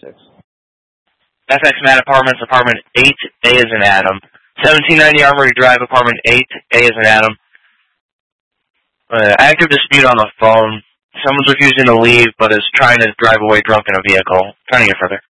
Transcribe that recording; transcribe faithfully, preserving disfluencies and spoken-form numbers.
six. F X Matt Apartments, Apartment eight, A is in Adam. seventeen ninety Armory Drive, Apartment eight, A is in Adam. Uh, active dispute on the phone. Someone's refusing to leave, but is trying to drive away drunk in a vehicle. Trying to get further.